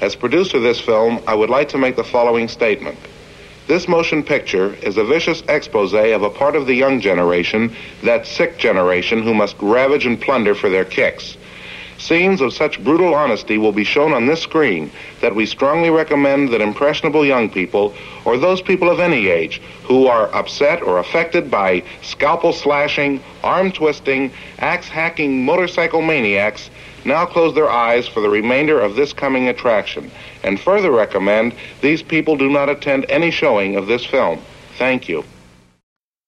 As producer of this film, I would like to make the following statement. This motion picture is a vicious expose of a part of the young generation, that sick generation who must ravage and plunder for their kicks. Scenes of such brutal honesty will be shown on this screen that we strongly recommend that impressionable young people, or those people of any age, who are upset or affected by scalpel slashing, arm twisting, axe hacking motorcycle maniacs, now close their eyes for the remainder of this coming attraction, and further recommend these people do not attend any showing of this film. Thank you.